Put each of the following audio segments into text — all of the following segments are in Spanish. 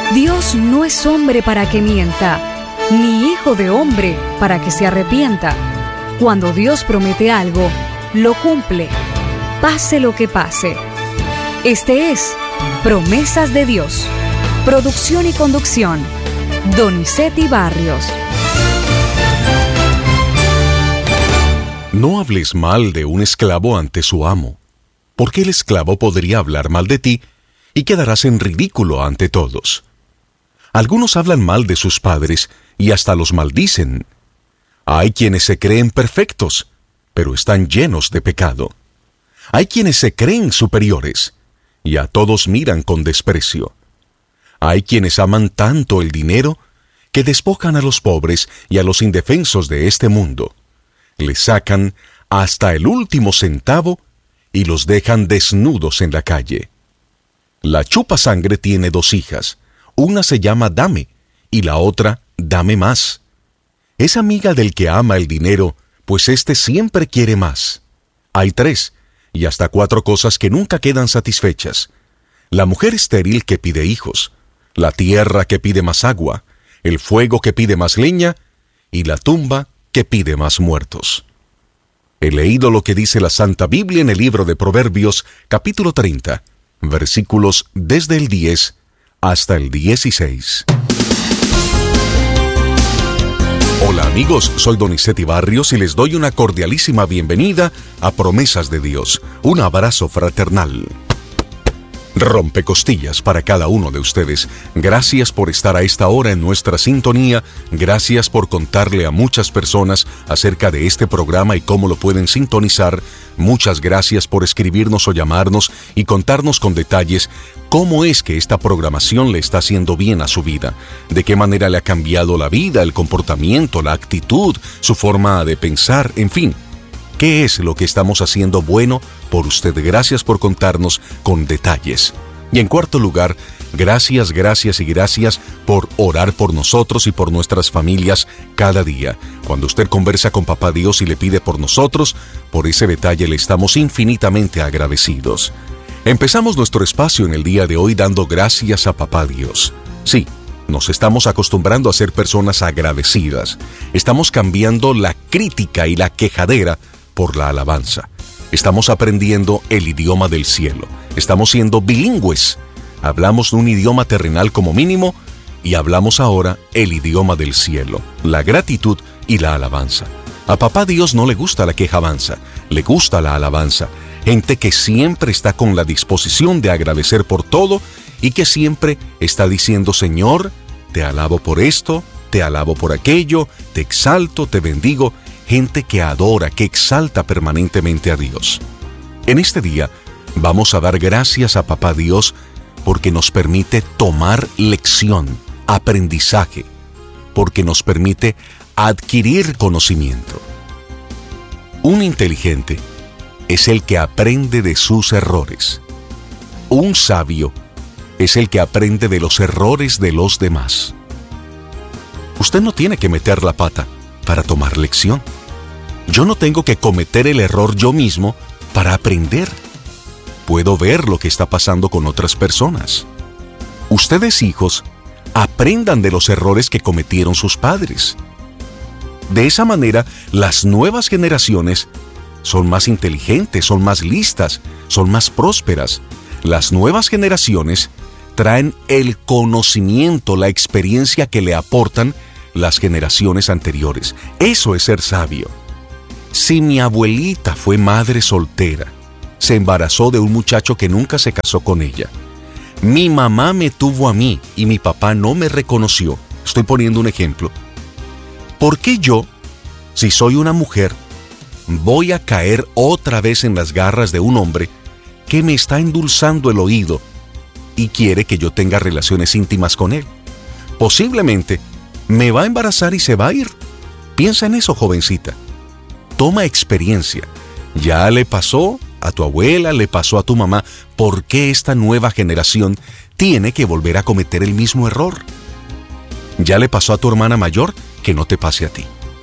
Dios no es hombre para que mienta, ni hijo de hombre para que se arrepienta. Cuando Dios promete algo, lo cumple, pase lo que pase. Este es Promesas de Dios. Producción y conducción, Donizetti Barrios. No hables mal de un esclavo ante su amo, porque el esclavo podría hablar mal de ti y quedarás en ridículo ante todos. Algunos hablan mal de sus padres y hasta los maldicen. Hay quienes se creen perfectos, pero están llenos de pecado. Hay quienes se creen superiores y a todos miran con desprecio. Hay quienes aman tanto el dinero que despojan a los pobres y a los indefensos de este mundo. Les sacan hasta el último centavo y los dejan desnudos en la calle. La chupasangre tiene 2 hijas. Una se llama Dame y la otra Dame más. Es amiga del que ama el dinero, pues éste siempre quiere más. Hay 3 y hasta 4 cosas que nunca quedan satisfechas. La mujer estéril que pide hijos, la tierra que pide más agua, el fuego que pide más leña y la tumba que pide más muertos. He leído lo que dice la Santa Biblia en el libro de Proverbios, capítulo 30, versículos desde el 10 hasta el 16. Hola amigos, soy Donizetti Barrios y les doy una cordialísima bienvenida a Promesas de Dios. Un abrazo fraternal. Rompecostillas para cada uno de ustedes. Gracias por estar a esta hora en nuestra sintonía. Gracias por contarle a muchas personas acerca de este programa y cómo lo pueden sintonizar. Muchas gracias por escribirnos o llamarnos y contarnos con detalles cómo es que esta programación le está haciendo bien a su vida, de qué manera le ha cambiado la vida, el comportamiento, la actitud, su forma de pensar, en fin. ¿Qué es lo que estamos haciendo bueno por usted? Gracias por contarnos con detalles. Y en cuarto lugar, gracias por orar por nosotros y por nuestras familias cada día. Cuando usted conversa con Papá Dios y le pide por nosotros, por ese detalle le estamos infinitamente agradecidos. Empezamos nuestro espacio en el día de hoy dando gracias a Papá Dios. Sí, nos estamos acostumbrando a ser personas agradecidas. Estamos cambiando la crítica y la quejadera por la alabanza. Estamos aprendiendo el idioma del cielo. Estamos siendo bilingües. Hablamos un idioma terrenal como mínimo y hablamos ahora el idioma del cielo, la gratitud y la alabanza. A Papá Dios no le gusta la quejabanza, le gusta la alabanza. Gente que siempre está con la disposición de agradecer por todo y que siempre está diciendo: Señor, te alabo por esto, te alabo por aquello, te exalto, te bendigo. Gente que adora, que exalta permanentemente a Dios. En este día vamos a dar gracias a Papá Dios porque nos permite tomar lección, aprendizaje, porque nos permite adquirir conocimiento. Un inteligente es el que aprende de sus errores. Un sabio es el que aprende de los errores de los demás. Usted no tiene que meter la pata para tomar lección. Yo no tengo que cometer el error yo mismo para aprender. Puedo ver lo que está pasando con otras personas. Ustedes, hijos, aprendan de los errores que cometieron sus padres. De esa manera, las nuevas generaciones son más inteligentes, son más listas, son más prósperas. Las nuevas generaciones traen el conocimiento, la experiencia que le aportan las generaciones anteriores. Eso es ser sabio. Si mi abuelita fue madre soltera, se embarazó de un muchacho que nunca se casó con ella. Mi mamá me tuvo a mí y mi papá no me reconoció. Estoy poniendo un ejemplo. ¿Por qué yo, si soy una mujer, voy a caer otra vez en las garras de un hombre que me está endulzando el oído y quiere que yo tenga relaciones íntimas con él? Posiblemente me va a embarazar y se va a ir. Piensa en eso, jovencita. Toma experiencia. Ya le pasó a tu abuela, le pasó a tu mamá. ¿Por qué esta nueva generación tiene que volver a cometer el mismo error? Ya le pasó a tu hermana mayor, que no te pase a ti.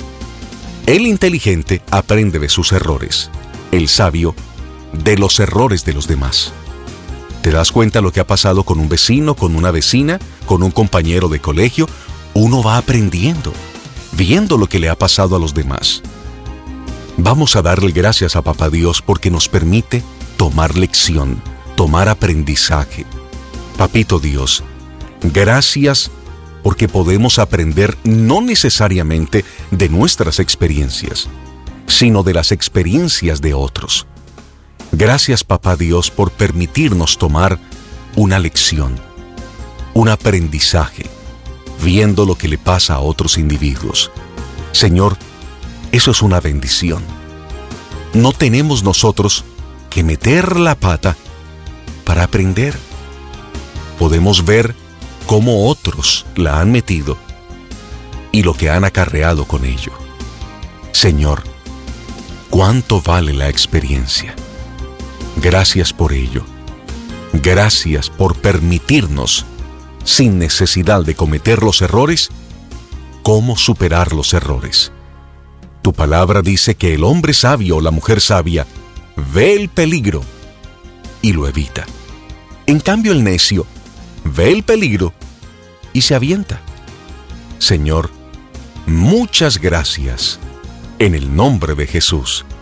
El inteligente aprende de sus errores. El sabio, de los errores de los demás. ¿Te das cuenta lo que ha pasado con un vecino, con una vecina, con un compañero de colegio? Uno va aprendiendo, viendo lo que le ha pasado a los demás. Vamos a darle gracias a Papá Dios porque nos permite tomar lección, tomar aprendizaje. Papito Dios, gracias porque podemos aprender no necesariamente de nuestras experiencias, sino de las experiencias de otros. Gracias, Papá Dios, por permitirnos tomar una lección, un aprendizaje, viendo lo que le pasa a otros individuos. Señor, eso es una bendición. No tenemos nosotros que meter la pata para aprender. Podemos ver cómo otros la han metido y lo que han acarreado con ello. Señor, ¿cuánto vale la experiencia? Gracias por ello. Gracias por permitirnos, sin necesidad de cometer los errores, cómo superar los errores. Tu palabra dice que el hombre sabio o la mujer sabia ve el peligro y lo evita. En cambio, el necio ve el peligro y se avienta. Señor, muchas gracias. En el nombre de Jesús.